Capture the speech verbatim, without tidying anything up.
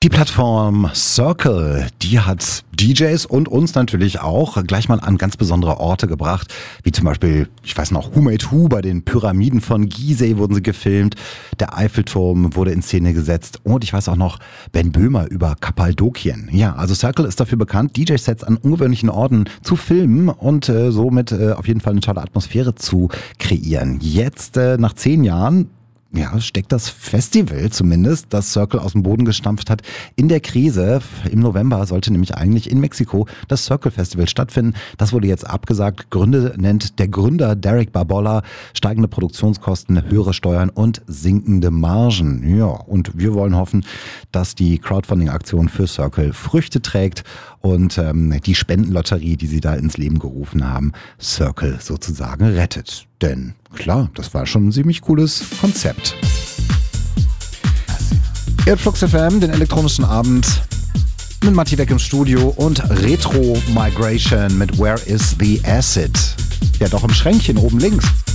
Die Plattform Circle, die hat D Js und uns natürlich auch gleich mal an ganz besondere Orte gebracht, wie zum Beispiel, ich weiß noch, Who Made Who, bei den Pyramiden von Gizeh wurden sie gefilmt, der Eiffelturm wurde in Szene gesetzt und ich weiß auch noch, Ben Böhmer über Kappadokien. Ja, also Circle ist dafür bekannt, D J-Sets an ungewöhnlichen Orten zu filmen und äh, somit äh, auf jeden Fall eine tolle Atmosphäre zu kreieren. Jetzt, äh, nach zehn Jahren, ja, steckt das Festival zumindest, das Circle aus dem Boden gestampft hat, in der Krise. Im November sollte nämlich eigentlich in Mexiko das Circle Festival stattfinden. Das wurde jetzt abgesagt. Gründe nennt der Gründer Derek Barbolla, steigende Produktionskosten, höhere Steuern und sinkende Margen. Ja, und wir wollen hoffen, dass die Crowdfunding-Aktion für Circle Früchte trägt und ähm, die Spendenlotterie, die sie da ins Leben gerufen haben, Circle sozusagen rettet. Denn klar, das war schon ein ziemlich cooles Konzept. Ihr hört Flux F M, den elektronischen Abend mit Matti Beck im Studio und Retro Migration mit Where is the Acid? Ja, doch im Schränkchen oben links.